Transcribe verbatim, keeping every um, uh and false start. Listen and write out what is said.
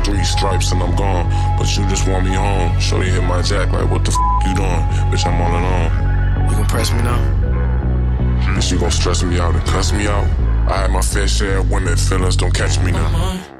three stripes and I'm gone. But you just want me home. Shorty hit my jack like, what the f*** you doing? Bitch, I'm all alone. You gon' press me now? Bitch, you gon' stress me out and cuss me out? I had my fair share of women, feelings don't catch me now.